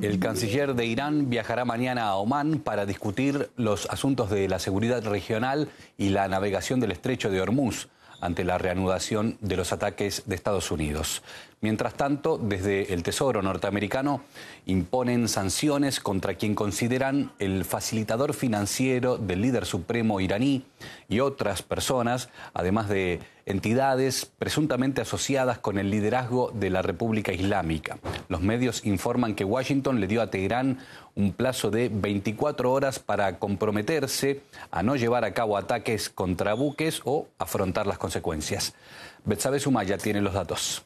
El canciller de Irán viajará mañana a Omán para discutir los asuntos de la seguridad regional y la navegación del estrecho de Hormuz ante la reanudación de los ataques de Estados Unidos. Mientras tanto, desde el Tesoro norteamericano imponen sanciones contra quien consideran el facilitador financiero del líder supremo iraní y otras personas, además de entidades presuntamente asociadas con el liderazgo de la República Islámica. Los medios informan que Washington le dio a Teherán un plazo de 24 horas para comprometerse a no llevar a cabo ataques contra buques o afrontar las consecuencias. Betsabe Sumaya tiene los datos.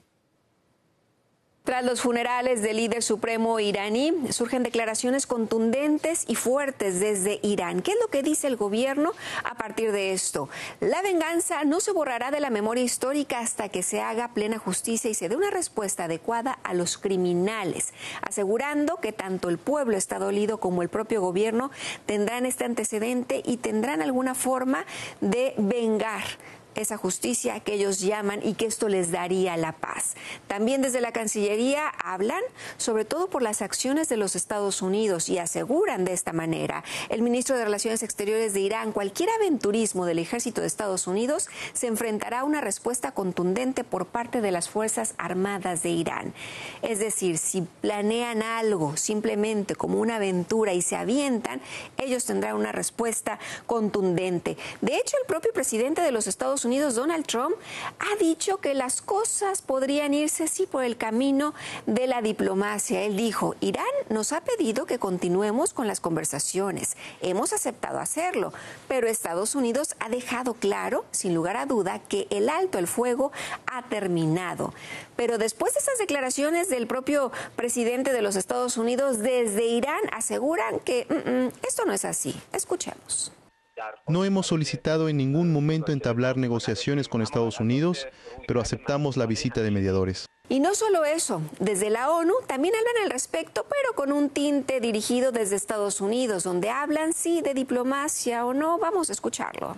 Tras los funerales del líder supremo iraní, surgen declaraciones contundentes y fuertes desde Irán. ¿Qué es lo que dice el gobierno a partir de esto? La venganza no se borrará de la memoria histórica hasta que se haga plena justicia y se dé una respuesta adecuada a los criminales, asegurando que tanto el pueblo está dolido como el propio gobierno tendrán este antecedente y tendrán alguna forma de vengar esa justicia que ellos llaman y que esto les daría la paz. También desde la Cancillería hablan sobre todo por las acciones de los Estados Unidos y aseguran de esta manera el ministro de Relaciones Exteriores de Irán: cualquier aventurismo del ejército de Estados Unidos se enfrentará a una respuesta contundente por parte de las Fuerzas Armadas de Irán. Es decir, si planean algo simplemente como una aventura y se avientan, ellos tendrán una respuesta contundente. De hecho, el propio presidente de los Estados Unidos, Donald Trump, ha dicho que las cosas podrían irse sí por el camino de la diplomacia. Él dijo: Irán nos ha pedido que continuemos con las conversaciones. Hemos aceptado hacerlo, pero Estados Unidos ha dejado claro, sin lugar a duda, que el alto el fuego ha terminado. Pero después de esas declaraciones del propio presidente de los Estados Unidos, desde Irán aseguran que esto no es así. Escuchemos. No hemos solicitado en ningún momento entablar negociaciones con Estados Unidos, pero aceptamos la visita de mediadores. Y no solo eso, desde la ONU también hablan al respecto, pero con un tinte dirigido desde Estados Unidos, donde hablan sí de diplomacia o no. Vamos a escucharlo.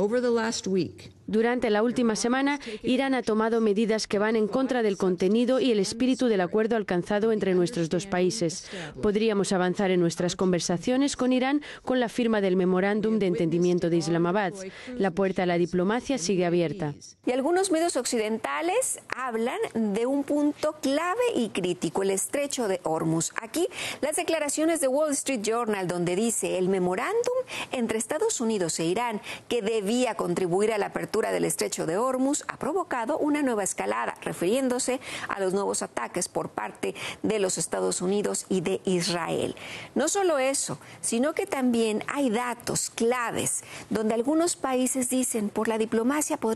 Durante la última semana, Irán ha tomado medidas que van en contra del contenido y el espíritu del acuerdo alcanzado entre nuestros dos países. Podríamos avanzar en nuestras conversaciones con Irán con la firma del memorándum de entendimiento de Islamabad. La puerta a la diplomacia sigue abierta. Y algunos medios occidentales hablan de un punto clave y crítico: el estrecho de Hormuz. Aquí las declaraciones de Wall Street Journal, donde dice: el memorándum entre Estados Unidos e Irán, que debía contribuir a la apertura del estrecho de Hormuz, ha provocado una nueva escalada, refiriéndose a los nuevos ataques por parte de los Estados Unidos y de Israel. No solo eso, sino que también hay datos claves donde algunos países dicen: por la diplomacia podría